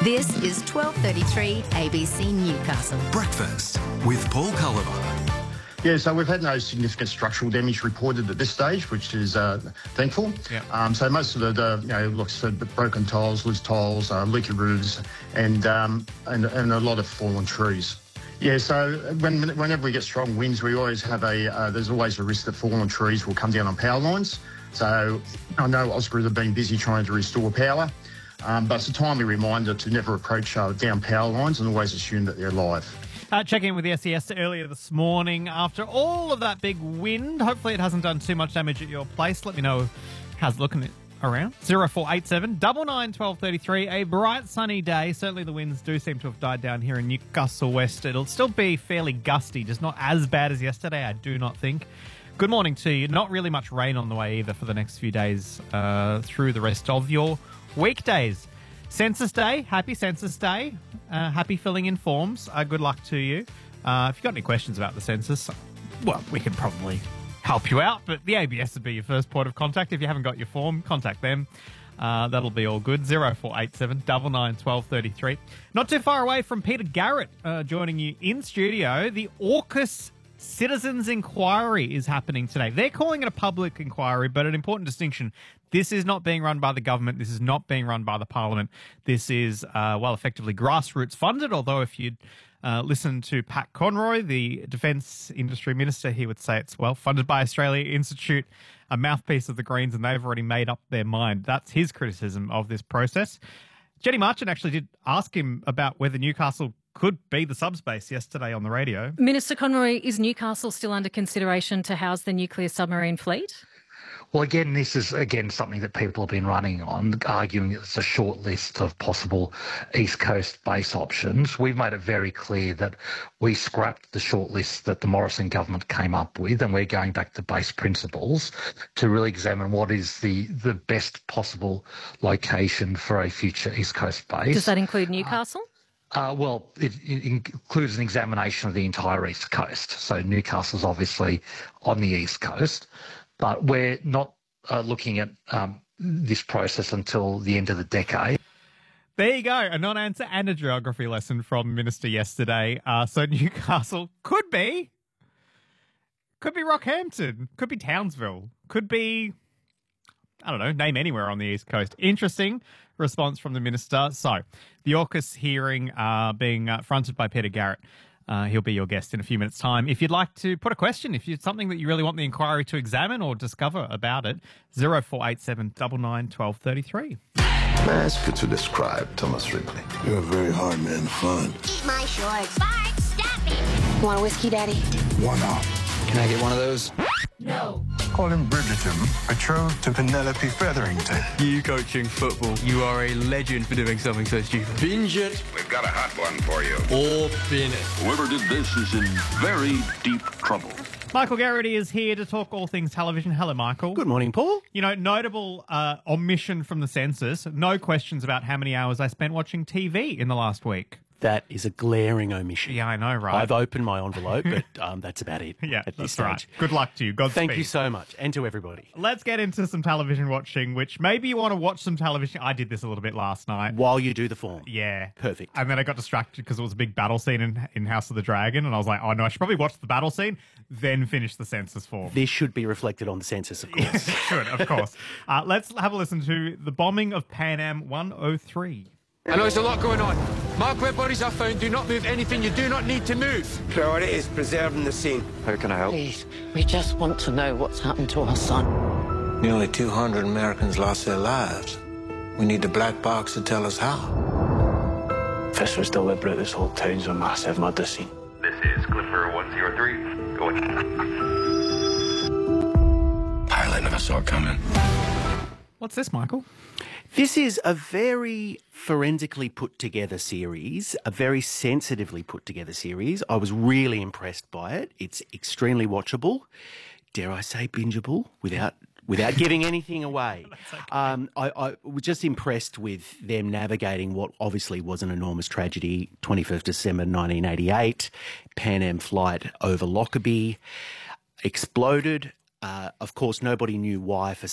This is 12:33 ABC Newcastle. Breakfast with Paul Culliver. Yeah, so we've had no significant structural damage reported at this stage, which is thankful. Yeah. So most of the looks at broken tiles, loose tiles, leaky roofs, and a lot of fallen trees. Yeah, so whenever we get strong winds, we always have there's always a risk that fallen trees will come down on power lines. So I know Ausgrid have been busy trying to restore power, but it's a timely reminder to never approach down power lines and always assume that they're live. Check in with the SES earlier this morning. After all of that big wind, hopefully it hasn't done too much damage at your place. Let me know how's it looking around. 0487 99 1233. A bright sunny day. Certainly the winds do seem to have died down here in Newcastle West. It'll still be fairly gusty, just not as bad as yesterday, I do not think. Good morning to you. Not really much rain on the way either for the next few days through the rest of your weekdays. Census Day. Happy Census Day. Happy filling in forms. Good luck to you. If you've got any questions about the census, well, we can probably help you out, but the ABS would be your first point of contact. If you haven't got your form, contact them. That'll be all good. 0487 99 1233. Not too far away from Peter Garrett joining you in studio. The AUKUS Citizens Inquiry is happening today. They're calling it a public inquiry, but an important distinction. This is not being run by the government. This is not being run by the parliament. This is, effectively grassroots funded, although if you'd listen to Pat Conroy, the Defence Industry Minister, he would say it's, funded by Australia Institute, a mouthpiece of the Greens, and they've already made up their mind. That's his criticism of this process. Jenny Marchant actually did ask him about whether Newcastle could be the subspace yesterday on the radio. Minister Conroy, is Newcastle still under consideration to house the nuclear submarine fleet? Well, again, this is, something that people have been running on, arguing it's a short list of possible East Coast base options. We've made it very clear that we scrapped the short list that the Morrison government came up with, and we're going back to base principles to really examine what is the best possible location for a future East Coast base. Does that include Newcastle? It includes an examination of the entire East Coast. So Newcastle's obviously on the East Coast, but we're not looking at this process until the end of the decade. There you go, a non-answer and a geography lesson from Minister yesterday. So Newcastle could be Rockhampton, could be Townsville, could be, I don't know, name anywhere on the East Coast. Interesting response from the Minister. So the AUKUS hearing being fronted by Peter Garrett. He'll be your guest in a few minutes' time. If you'd like to put a question, if it's something that you really want the inquiry to examine or discover about it, 0487 99 1233. May I ask you to describe Thomas Ripley? You're a very hard man to find. Eat my shorts. Bart, stop it. Want a whiskey, Daddy? One off. Can I get one of those? No. Call him Bridgerton, betrothed to Penelope Featherington. You coaching football. You are a legend for doing something so stupid. Binge it. We've got a hot one for you. Or bin it. Whoever did this is in very deep trouble. Michael Garrity is here to talk all things television. Hello, Michael. Good morning, Paul. You know, notable omission from the census. No questions about how many hours I spent watching TV in the last week. That is a glaring omission. Yeah, I know, right? I've opened my envelope, but that's about it. Yeah, at this that's stage. right. Good luck to you. Godspeed. Thank you so much, and to everybody. Let's get into some television watching, which maybe you want to watch some television. I did this a little bit last night. While you do the form. Yeah. Perfect. And then I got distracted because it was a big battle scene in House of the Dragon, and I was like, oh no, I should probably watch the battle scene, then finish the census form. This should be reflected on the census, of course. It should, of course. Let's have a listen to the bombing of Pan Am 103. I know there's a lot going on. Mark where bodies are found. Do not move anything you do not need to move. Priority is preserving the scene. How can I help? Please, we just want to know what's happened to our son. Nearly 200 Americans lost their lives. We need the black box to tell us how. If this was deliberate, this whole town's a massive murder scene. This is Clipper 103. Go ahead. Pilot never saw it coming. What's this, Michael? This is a very forensically put together series, a very sensitively put together series. I was really impressed by it. It's extremely watchable, dare I say bingeable, without giving anything away. Okay. I was just impressed with them navigating what obviously was an enormous tragedy, 25th December 1988, Pan Am flight over Lockerbie exploded. Of course, nobody knew why for